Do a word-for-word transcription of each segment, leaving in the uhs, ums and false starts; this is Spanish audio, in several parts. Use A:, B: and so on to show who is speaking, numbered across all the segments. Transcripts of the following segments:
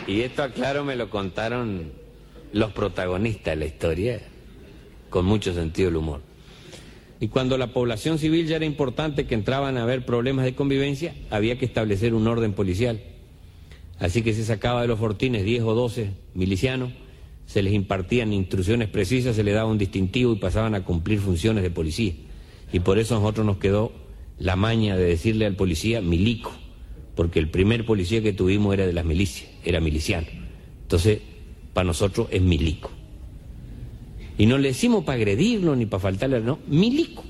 A: Y esto, claro, me lo contaron los protagonistas de la historia, con mucho sentido del humor. Y cuando la población civil ya era importante, que entraban a haber problemas de convivencia, había que establecer un orden policial. Así que se sacaba de los fortines diez o doce milicianos, se les impartían instrucciones precisas, se les daba un distintivo y pasaban a cumplir funciones de policía. Y por eso a nosotros nos quedó la maña de decirle al policía milico, porque el primer policía que tuvimos era de las milicias, era miliciano. Entonces, para nosotros es milico. Y no le decimos para agredirnos ni para faltarle, no, milico.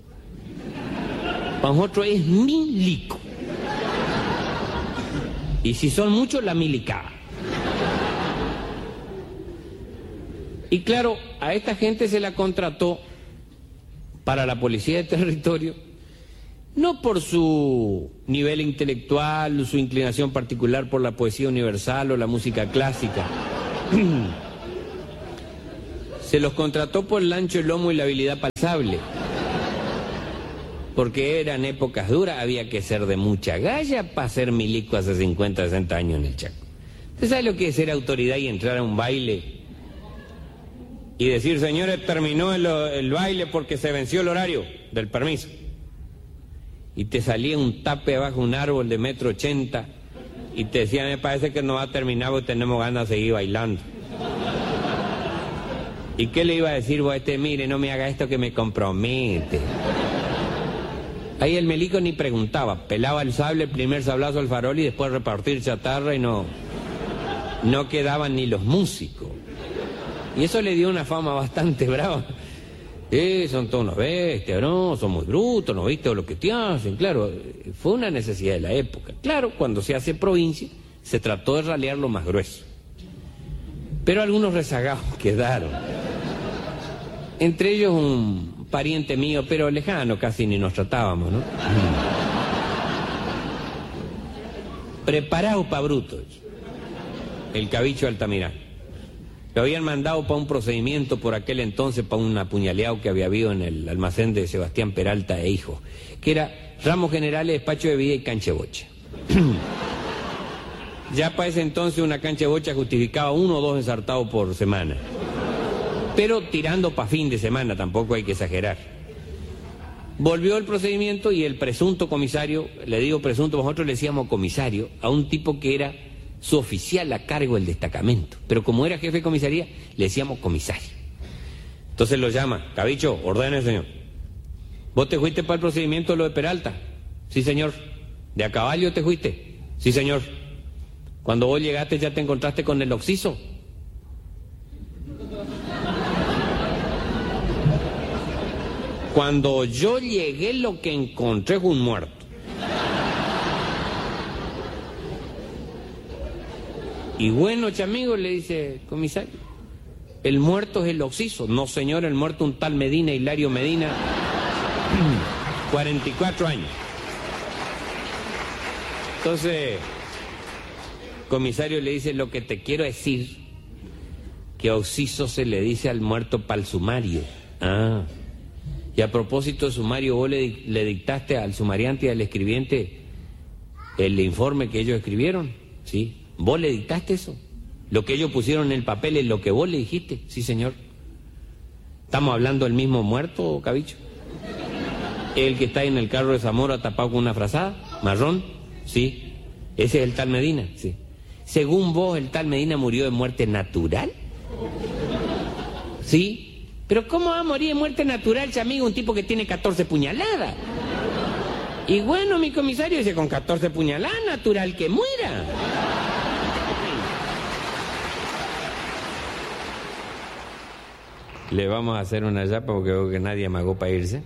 A: Para nosotros es milico. Y si son muchos, la milicada. Y claro, a esta gente se la contrató para la policía de territorio, no por su nivel intelectual, su inclinación particular por la poesía universal o la música clásica. Se los contrató por el ancho, el lomo y la habilidad pasable. Porque eran épocas duras, había que ser de mucha galla para ser milico hace cincuenta, sesenta años en el Chaco. ¿Usted sabe lo que es ser autoridad y entrar a un baile y decir, señores, terminó el, el baile porque se venció el horario del permiso? Y te salía un tape bajo un árbol de metro ochenta y te decía, me parece que no va a terminar porque tenemos ganas de seguir bailando. ¿Y qué le iba a decir vos a este? Mire, no me haga esto que me compromete. Ahí el milico ni preguntaba, pelaba el sable, el primer sablazo al farol y después repartir chatarra y no, no quedaban ni los músicos. Y eso le dio una fama bastante brava. Eh, son todos unos bestias, ¿no? Son muy brutos, ¿no viste lo que te hacen? Claro, fue una necesidad de la época. Claro, cuando se hace provincia, se trató de ralear lo más grueso. Pero algunos rezagados quedaron. Entre ellos un pariente mío, pero lejano, casi ni nos tratábamos, ¿no? Preparado para brutos. El Cabicho Altamirano. Lo habían mandado para un procedimiento por aquel entonces, para un apuñaleado que había habido en el almacén de Sebastián Peralta e Hijo, que era ramos generales, despacho de vida y cancha de bocha. Ya para ese entonces una cancha de bocha justificaba uno o dos ensartados por semana. Pero tirando para fin de semana, tampoco hay que exagerar. Volvió el procedimiento y el presunto comisario, le digo presunto, nosotros le decíamos comisario, a un tipo que era su oficial a cargo del destacamento. Pero como era jefe de comisaría, le decíamos comisario. Entonces lo llama, Cabicho, ordene, señor. ¿Vos te fuiste para el procedimiento de lo de Peralta? Sí, señor. ¿De a caballo te fuiste? Sí, señor. Cuando vos llegaste ya te encontraste con el occiso. Cuando yo llegué lo que encontré fue un muerto. Y bueno, chamigo, le dice comisario, el muerto es el occiso. No, señor, el muerto un tal Medina, Hilario Medina, cuarenta y cuatro años. Entonces, comisario le dice, lo que te quiero decir, que occiso se le dice al muerto para el sumario. Ah, y a propósito de sumario, vos le, le dictaste al sumariante y al escribiente el informe que ellos escribieron, ¿sí? ¿Vos le dictaste eso? Lo que ellos pusieron en el papel es lo que vos le dijiste. Sí, señor. ¿Estamos hablando del mismo muerto, Cabicho? ¿El que está en el carro de Zamora tapado con una frazada? ¿Marrón? Sí. ¿Ese es el tal Medina? Sí. Según vos, ¿el tal Medina murió de muerte natural? Sí. ¿Pero cómo va a morir de muerte natural, chamigo, un tipo que tiene catorce puñaladas? Y bueno, mi comisario dice, con catorce puñaladas, natural que muera. Le vamos a hacer una yapa porque veo que nadie amagó para irse.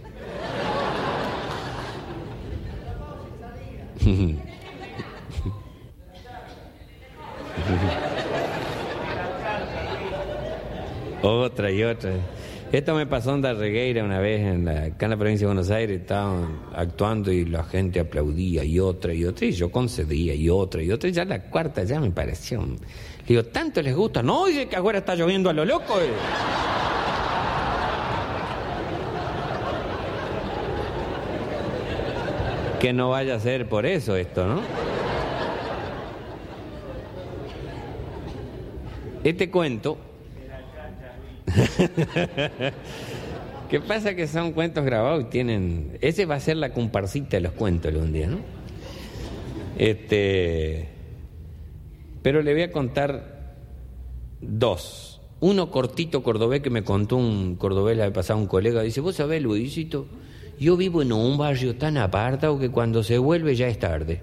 A: Otra y otra. Esto me pasó en Darregueira una vez, en la, acá en la provincia de Buenos Aires, estaban actuando y la gente aplaudía y otra y otra, y yo concedía y otra y otra, y ya la cuarta ya me pareció. Le digo, ¿tanto les gusta? No, dice que afuera está lloviendo a lo loco. Eh. Que no vaya a ser por eso esto, ¿no? Este cuento... ¿Qué pasa? Que son cuentos grabados y tienen... Ese va a ser la comparsita de los cuentos algún día, ¿no? Este... Pero le voy a contar dos. Uno cortito cordobés que me contó un cordobés la vez pasada, un colega. Dice, vos sabés, Luisito, yo vivo en un barrio tan apartado que cuando se vuelve ya es tarde.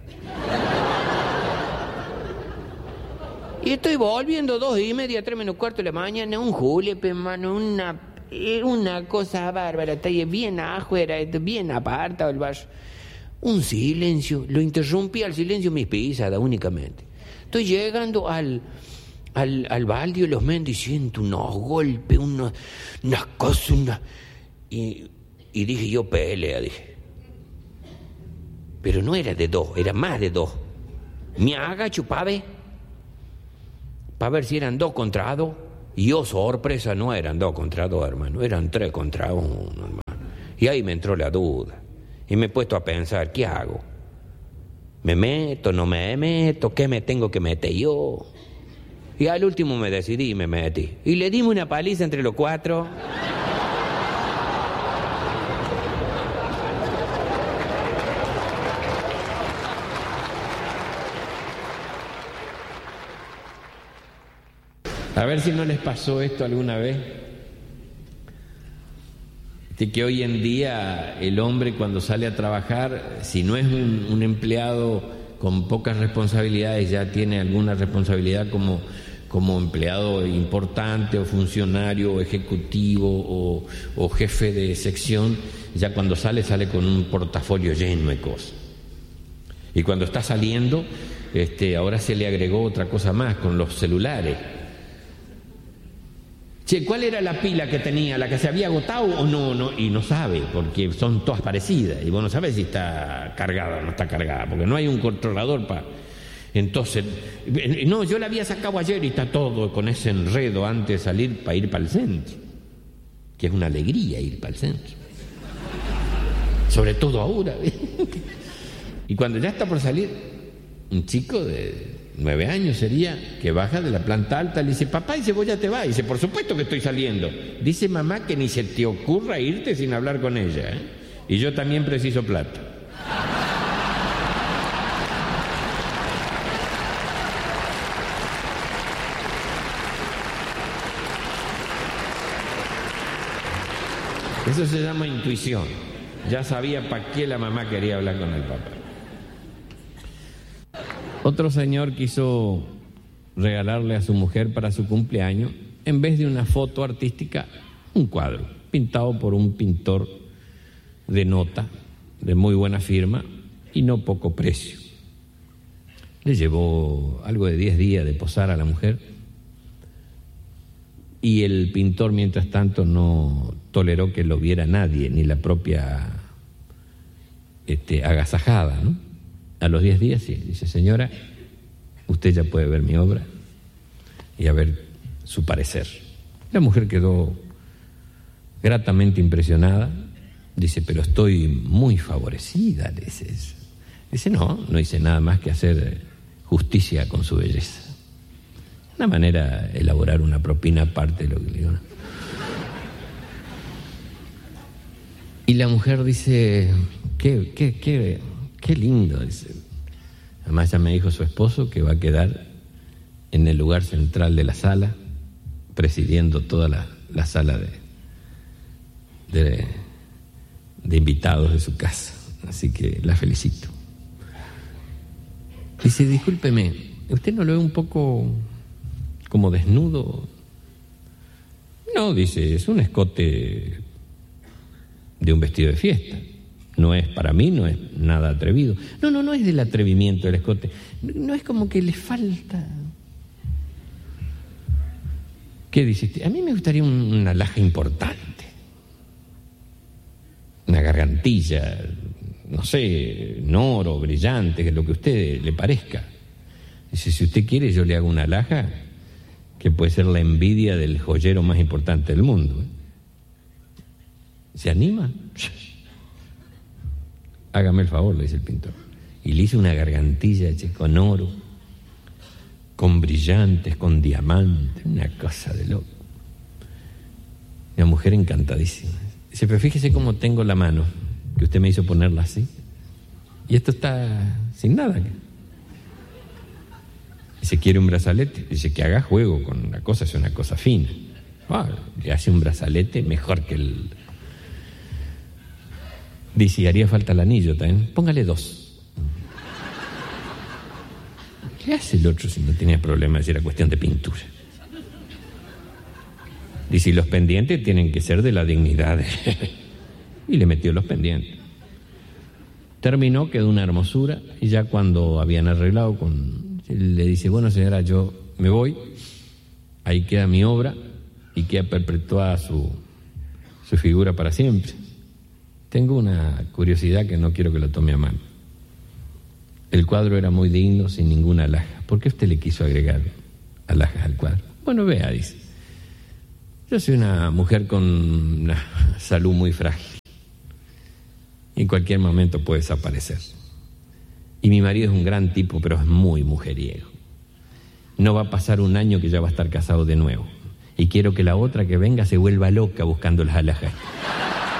A: Y estoy volviendo dos y media, tres menos cuarto de la mañana, un julepe, hermano, una, una cosa bárbara, está ahí bien afuera, bien apartado el barrio. Un silencio, lo interrumpí al silencio mis pisadas únicamente. Estoy llegando al, al, al baldio de los Méndez y siento unos golpes, unos, unas cosas, unas... Y, y dije yo, pelea, dije. Pero no era de dos, era más de dos. Me agacho pa' ver, para ver si eran dos contra dos. Y oh, sorpresa, no eran dos contra dos, hermano, eran tres contra uno, hermano. Y ahí me entró la duda. Y me he puesto a pensar, ¿qué hago? ¿Me meto, no me meto? ¿Qué me tengo que meter yo? Y al último me decidí y me metí. Y le dimos una paliza entre los cuatro. A ver si no les pasó esto alguna vez. De que hoy en día el hombre cuando sale a trabajar, si no es un, un empleado con pocas responsabilidades, ya tiene alguna responsabilidad como, como empleado importante o funcionario o ejecutivo o, o jefe de sección, ya cuando sale, sale con un portafolio lleno de cosas. Y cuando está saliendo, este, ahora se le agregó otra cosa más con los celulares. Che, ¿cuál era la pila que tenía? ¿La que se había agotado o no? no? Y no sabe, porque son todas parecidas. Y vos no sabés si está cargada o no está cargada, porque no hay un controlador para... Entonces, no, yo la había sacado ayer y está todo con ese enredo antes de salir para ir para el centro. Que es una alegría ir para el centro. Sobre todo ahora. Y cuando ya está por salir, un chico de... nueve años sería, que baja de la planta alta, le dice, papá, dice, vos ya te vas. Dice, por supuesto que estoy saliendo. Dice mamá que ni se te ocurra irte sin hablar con ella, ¿eh? Y yo también preciso plata. Eso se llama intuición. Ya sabía para qué la mamá quería hablar con el papá. Otro señor quiso regalarle a su mujer para su cumpleaños, en vez de una foto artística, un cuadro pintado por un pintor de nota, de muy buena firma y no poco precio. Le llevó algo de diez días de posar a la mujer y el pintor, mientras tanto, no toleró que lo viera nadie, ni la propia este, agasajada, ¿no? A los diez días, sí, dice, señora, usted ya puede ver mi obra y a ver su parecer. La mujer quedó gratamente impresionada, dice, pero estoy muy favorecida, dice. Dice, no, no hice nada más que hacer justicia con su belleza. Una manera de elaborar una propina aparte de lo que le digo. Y la mujer dice, qué, qué, qué... Qué lindo, dice. Además ya me dijo su esposo que va a quedar en el lugar central de la sala, presidiendo toda la, la sala de, de, de invitados de su casa. Así que la felicito. Dice, discúlpeme, ¿usted no lo ve un poco como desnudo? No, dice, es un escote de un vestido de fiesta. No es, para mí, no es nada atrevido. No, no, no es del atrevimiento del escote. No es como que le falta. ¿Qué dices? A mí me gustaría un, una alhaja importante. Una gargantilla, no sé, en oro, brillante, que lo que a usted le parezca. Dice, si usted quiere, yo le hago una alhaja que puede ser la envidia del joyero más importante del mundo. ¿Se anima? Hágame el favor, le dice el pintor. Y le hizo una gargantilla, che, con oro. con brillantes, con diamantes, una cosa de loco. La mujer encantadísima. Dice, pero fíjese cómo tengo la mano, que usted me hizo ponerla así. Y esto está sin nada. Dice, ¿quiere un brazalete? Dice, que haga juego con la cosa, es una cosa fina. Ah, le hace un brazalete mejor que el... Dice, y haría falta el anillo también. Póngale dos. ¿Qué hace el otro si no tenía problema? Si era cuestión de pintura. Dice, y los pendientes tienen que ser de la dignidad. Y le metió los pendientes. Terminó, quedó una hermosura. Y ya cuando habían arreglado, con, le dice, bueno señora, yo me voy. Ahí queda mi obra y queda perpetuada su, su figura para siempre. Tengo una curiosidad que no quiero que lo tome a mano. El cuadro era muy digno, sin ninguna alhaja. ¿Por qué usted le quiso agregar alhajas al cuadro? Bueno, vea, dice. Yo soy una mujer con una salud muy frágil. Y en cualquier momento puede desaparecer. Y mi marido es un gran tipo, pero es muy mujeriego. No va a pasar un año que ya va a estar casado de nuevo. Y quiero que la otra que venga se vuelva loca buscando las alhajas.